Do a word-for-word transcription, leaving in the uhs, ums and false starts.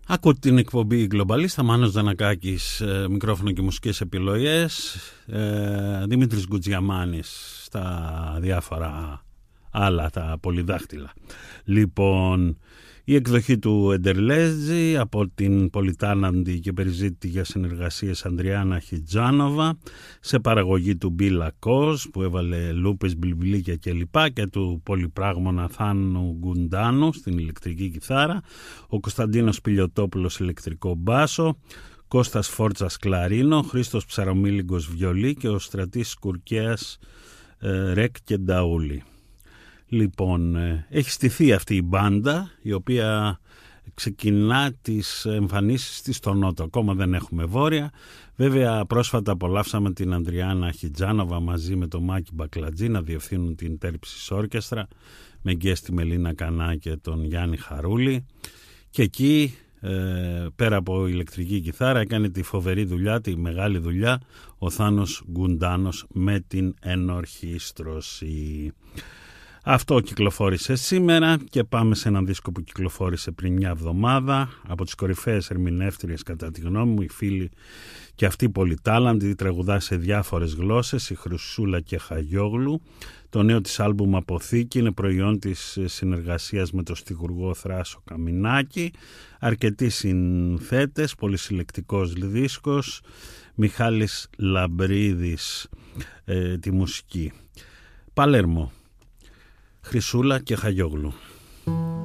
Ακούω την εκπομπή Γκλομπαλίστα, Μάνος Δανακάκης, ε, μικρόφωνο και μουσικές επιλογές, ε, Δημήτρης Γκουτζιαμάνης στα διάφορα άλλα, τα πολυδάχτυλα. Λοιπόν, η εκδοχή του Εντερλέζη από την πολυτάλαντη και περιζήτητη για συνεργασίες Ανδριάννα Χιτζάνοβα, σε παραγωγή του Μπίλα Κος που έβαλε λούπες, μπιλμπιλίκια κλπ, και του πολυπράγμονα Θάνου Γκουντάνου στην ηλεκτρική κιθάρα, ο Κωνσταντίνος Πιλιοτόπουλος ηλεκτρικό μπάσο, Κώστας Φόρτσας κλαρίνο, Χρήστος Ψαρομίλιγκος βιολί και ο Στρατής Σκουρκέας ε, ρεκ και νταούλι. Λοιπόν, έχει στηθεί αυτή η μπάντα, η οποία ξεκινά τις εμφανίσεις της στο Νότο. Ακόμα δεν έχουμε βόρεια. Βέβαια πρόσφατα απολαύσαμε την Ανδριάννα Χιτζάνοβα μαζί με τον Μάκη Μπακλατζή να διευθύνουν την Τέρψης Όρκεστρα, με γκέστη τη Μελίνα Κανά και τον Γιάννη Χαρούλη. Και εκεί ε, πέρα από ηλεκτρική κιθάρα έκανε τη φοβερή δουλειά, τη μεγάλη δουλειά, ο Θάνος Γκουντάνος με την ενορχήστρωση. Αυτό κυκλοφόρησε σήμερα και πάμε σε έναν δίσκο που κυκλοφόρησε πριν μια εβδομάδα, από τις κορυφαίες ερμηνεύτριες κατά τη γνώμη μου, η φίλη και αυτή πολυτάλαντη, τραγουδά σε διάφορες γλώσσες, η Χρυσούλα Κεχαγιόγλου. Το νέο της άλμπουμ Αποθήκη είναι προϊόν της συνεργασίας με τον στιχουργό Θράσο Καμινάκη, αρκετοί συνθέτες, πολυσυλλεκτικός δίσκος, Μιχάλης Λαμπρίδης ε, τη μουσική. Παλέρμο, Χρυσούλα Κεχαγιόγλου.